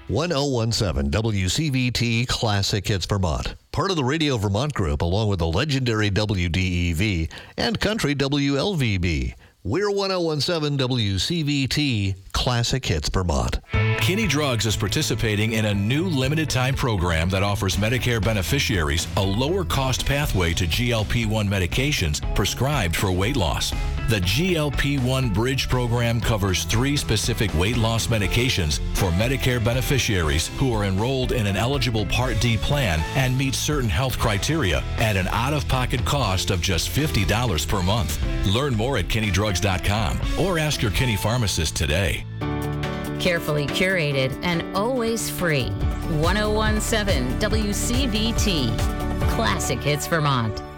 1017 WCVT Classic Hits Vermont. Part of the Radio Vermont Group, along with the legendary WDEV and Country WLVB. We're 1017 WCVT Classic Hits Vermont. Kinney Drugs is participating in a new limited-time program that offers Medicare beneficiaries a lower-cost pathway to GLP-1 medications prescribed for weight loss. The GLP-1 Bridge program covers 3 specific weight loss medications for Medicare beneficiaries who are enrolled in an eligible Part D plan and meet certain health criteria at an out-of-pocket cost of just $50 per month. Learn more at KinneyDrugs.com or ask your Kinney pharmacist today. Carefully curated and always free. 1017 WCVT. Classic Hits Vermont.